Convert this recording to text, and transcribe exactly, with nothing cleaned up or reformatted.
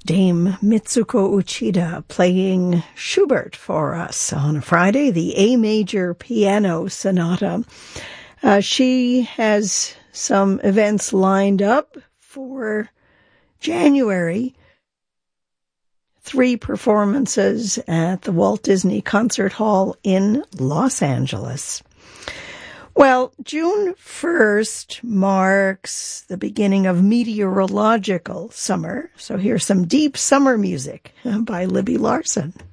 Dame Mitsuko Uchida playing Schubert for us on a Friday, the A Major Piano Sonata. Uh, she has some events lined up for January. Three performances at the Walt Disney Concert Hall in Los Angeles. Well, June first marks the beginning of meteorological summer. So here's some deep summer music by Libby Larsen.